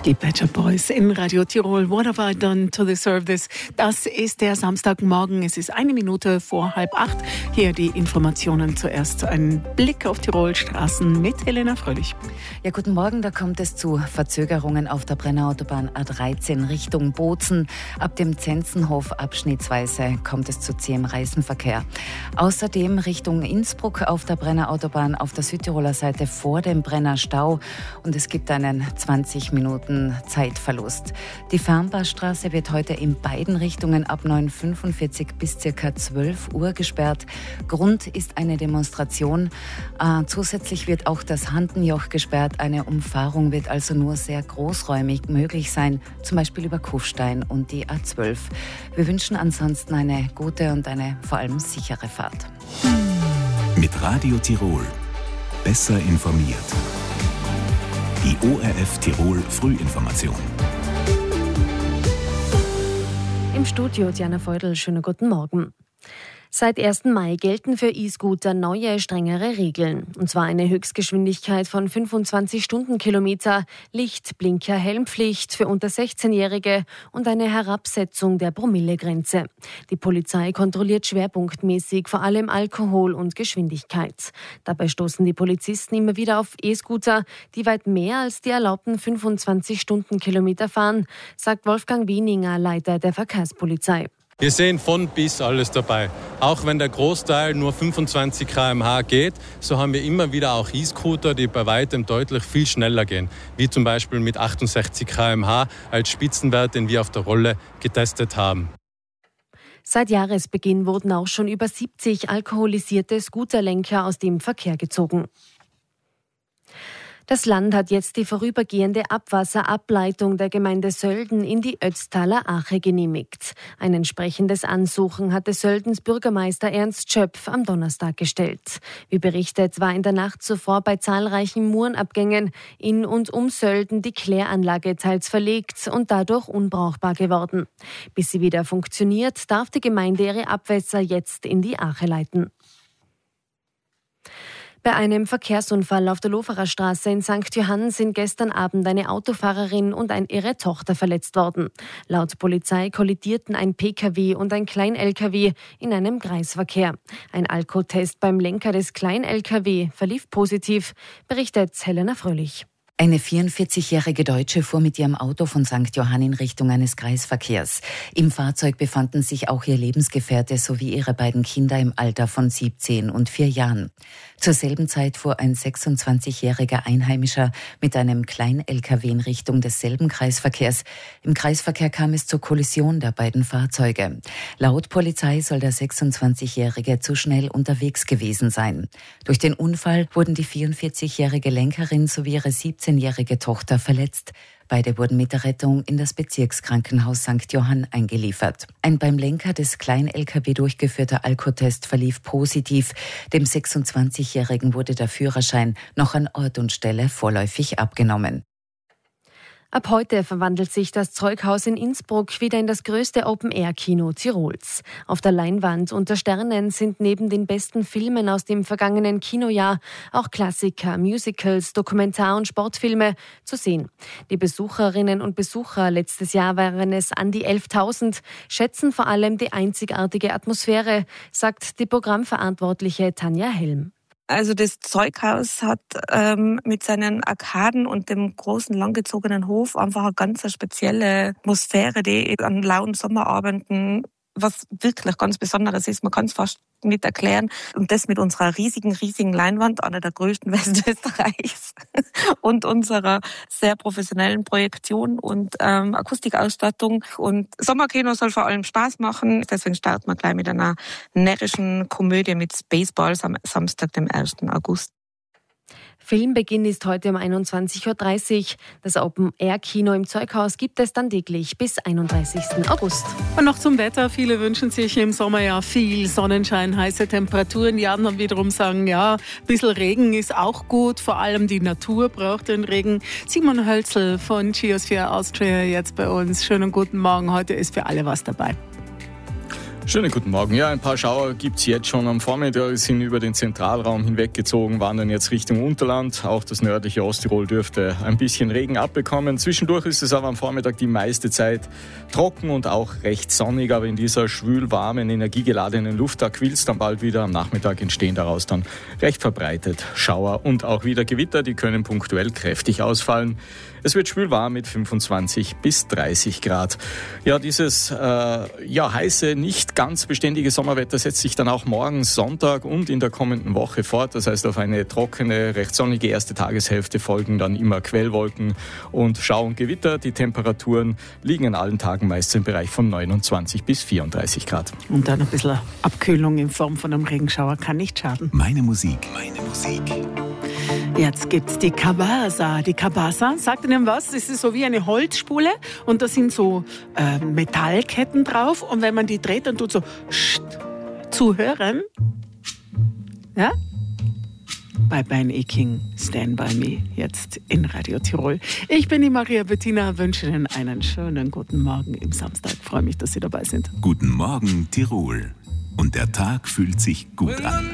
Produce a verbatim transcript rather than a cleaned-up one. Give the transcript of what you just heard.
Die Pet Shop Boys in Radio Tirol. What have I done to deserve this? Das ist der Samstagmorgen. Es ist eine Minute vor halb acht. Hier die Informationen zuerst. Ein Blick auf Tirol Straßen mit Helena Fröhlich. Ja, guten Morgen. Da kommt es zu Verzögerungen auf der Brennerautobahn A dreizehn Richtung Bozen. Ab dem Zenzenhof abschnittsweise kommt es zu zähem Reisenverkehr. Außerdem Richtung Innsbruck auf der Brennerautobahn auf der Südtiroler Seite vor dem Brenner Stau. Und es gibt einen zwanzig Minuten Zeitverlust. Die Fernbahnstraße wird heute in beiden Richtungen ab neun Uhr fünfundvierzig bis ca. zwölf Uhr gesperrt. Grund ist eine Demonstration. Äh, zusätzlich wird auch das Handenjoch gesperrt. Eine Umfahrung wird also nur sehr großräumig möglich sein, zum Beispiel über Kufstein und die A zwölf. Wir wünschen ansonsten eine gute und eine vor allem sichere Fahrt. Mit Radio Tirol. Besser informiert. Die O R F Tirol Frühinformation. Im Studio Diana Feudel, schönen guten Morgen. Seit ersten Mai gelten für E-Scooter neue, strengere Regeln. Und zwar eine Höchstgeschwindigkeit von fünfundzwanzig Stundenkilometer, Licht-, Blinker-, Helmpflicht für unter sechzehnjährige und eine Herabsetzung der Promillegrenze. Die Polizei kontrolliert schwerpunktmäßig vor allem Alkohol und Geschwindigkeit. Dabei stoßen die Polizisten immer wieder auf E-Scooter, die weit mehr als die erlaubten fünfundzwanzig Stundenkilometer fahren, sagt Wolfgang Wieninger, Leiter der Verkehrspolizei. Wir sehen von bis alles dabei. Auch wenn der Großteil nur fünfundzwanzig Kilometer pro Stunde geht, so haben wir immer wieder auch E-Scooter, die bei weitem deutlich viel schneller gehen. Wie zum Beispiel mit achtundsechzig Kilometer pro Stunde als Spitzenwert, den wir auf der Rolle getestet haben. Seit Jahresbeginn wurden auch schon über siebzig alkoholisierte Scooterlenker aus dem Verkehr gezogen. Das Land hat jetzt die vorübergehende Abwasserableitung der Gemeinde Sölden in die Ötztaler Ache genehmigt. Ein entsprechendes Ansuchen hatte Söldens Bürgermeister Ernst Schöpf am Donnerstag gestellt. Wie berichtet, war in der Nacht zuvor bei zahlreichen Murenabgängen in und um Sölden die Kläranlage teils verlegt und dadurch unbrauchbar geworden. Bis sie wieder funktioniert, darf die Gemeinde ihre Abwässer jetzt in die Ache leiten. Bei einem Verkehrsunfall auf der Loferer Straße in Sankt Johann sind gestern Abend eine Autofahrerin und ein ihre Tochter verletzt worden. Laut Polizei kollidierten ein P K W und ein Klein-L K W in einem Kreisverkehr. Ein Alkotest beim Lenker des Klein-L K W verlief positiv, berichtet Helena Fröhlich. Eine vierundvierzigjährige Deutsche fuhr mit ihrem Auto von Sankt Johann in Richtung eines Kreisverkehrs. Im Fahrzeug befanden sich auch ihr Lebensgefährte sowie ihre beiden Kinder im Alter von siebzehn und vier Jahren. Zur selben Zeit fuhr ein sechsundzwanzigjähriger Einheimischer mit einem Klein-L K W in Richtung desselben Kreisverkehrs. Im Kreisverkehr kam es zur Kollision der beiden Fahrzeuge. Laut Polizei soll der sechsundzwanzigjährige zu schnell unterwegs gewesen sein. Durch den Unfall wurden die vierundvierzigjährige Lenkerin sowie ihre siebzehnjährige Tochter verletzt. Beide wurden mit der Rettung in das Bezirkskrankenhaus Sankt Johann eingeliefert. Ein beim Lenker des Klein-L K W durchgeführter Alkotest verlief positiv. Dem sechsundzwanzigjährigen wurde der Führerschein noch an Ort und Stelle vorläufig abgenommen. Ab heute verwandelt sich das Zeughaus in Innsbruck wieder in das größte Open-Air-Kino Tirols. Auf der Leinwand unter Sternen sind neben den besten Filmen aus dem vergangenen Kinojahr auch Klassiker, Musicals, Dokumentar- und Sportfilme zu sehen. Die Besucherinnen und Besucher, letztes Jahr waren es an die elftausend, schätzen vor allem die einzigartige Atmosphäre, sagt die Programmverantwortliche Tanja Helm. Also das Zeughaus hat ähm, mit seinen Arkaden und dem großen langgezogenen Hof einfach eine ganz spezielle Atmosphäre, die an lauen Sommerabenden was wirklich ganz Besonderes ist. Man kann es fast nicht erklären. Und das mit unserer riesigen, riesigen Leinwand, einer der größten Westösterreichs und unserer sehr professionellen Projektion und ähm, Akustikausstattung. Und Sommerkino soll vor allem Spaß machen. Deswegen starten wir gleich mit einer närrischen Komödie mit Spaceballs am Samstag, dem ersten August. Filmbeginn ist heute um einundzwanzig Uhr dreißig. Das Open-Air-Kino im Zeughaus gibt es dann täglich bis einunddreißigsten August. Und noch zum Wetter. Viele wünschen sich im Sommer ja viel Sonnenschein, heiße Temperaturen. Die anderen wiederum sagen, ja, ein bisschen Regen ist auch gut. Vor allem die Natur braucht den Regen. Simon Hölzl von Geosphere Austria jetzt bei uns. Schönen guten Morgen. Heute ist für alle was dabei. Schönen guten Morgen. Ja, ein paar Schauer gibt es jetzt schon am Vormittag, sind über den Zentralraum hinweggezogen, wandern jetzt Richtung Unterland. Auch das nördliche Osttirol dürfte ein bisschen Regen abbekommen. Zwischendurch ist es aber am Vormittag die meiste Zeit trocken und auch recht sonnig. Aber in dieser schwül-warmen, energiegeladenen Luft, da quillt es dann bald wieder. Am Nachmittag entstehen daraus dann recht verbreitet Schauer und auch wieder Gewitter. Die können punktuell kräftig ausfallen. Es wird schwül-warm mit fünfundzwanzig bis dreißig Grad. Ja, dieses äh, ja, heiße, nicht ganz beständige Sommerwetter setzt sich dann auch morgen Sonntag und in der kommenden Woche fort. Das heißt, auf eine trockene, recht sonnige erste Tageshälfte folgen dann immer Quellwolken und Schau und Gewitter. Die Temperaturen liegen an allen Tagen meist im Bereich von neunundzwanzig bis vierunddreißig Grad. Und dann ein bisschen Abkühlung in Form von einem Regenschauer kann nicht schaden. Meine Musik, meine Musik. Jetzt gibt's die Cabasa. Die Cabasa, sagt Ihnen was? Das ist so wie eine Holzspule und da sind so äh, Metallketten drauf und wenn man die dreht, dann tut so Scht, zuhören. Ja? Bei Ben Eking, Stand By Me, jetzt in Radio Tirol. Ich bin die Maria Bettina, wünsche Ihnen einen schönen guten Morgen im Samstag. Freue mich, dass Sie dabei sind. Guten Morgen, Tirol. Und der Tag fühlt sich gut an.